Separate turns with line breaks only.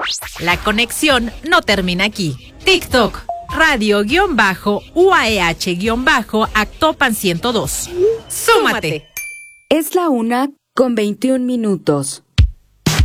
La conexión no termina aquí. TikTok, radio-UAEH-Actopan 102. ¡Súmate!
Es la 1:21.